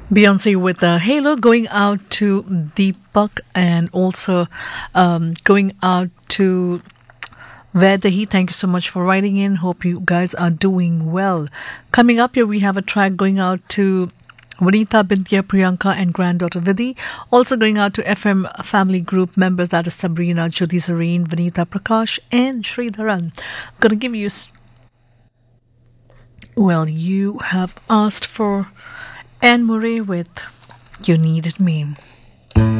Beyonce with Halo going out to Deepak and also going out to Vedahi. Thank you so much for writing in. Hope you guys are doing well. Coming up here, we have a track going out to Vanita Bintia Priyanka and granddaughter Vidhi. Also going out to FM family group members, that is Sabrina, Jyoti Zareen, Vanita Prakash, and Sridharan. Gonna give you. Well, you have asked for Anne Murray with You Needed Me.